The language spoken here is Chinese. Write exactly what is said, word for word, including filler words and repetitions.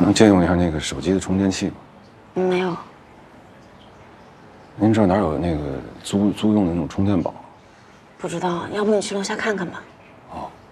能借用一下那个手机的充电器吗？ 没有。 您这儿哪有那个租租用的那种充电宝？ 不知道，要不你去楼下看看吧。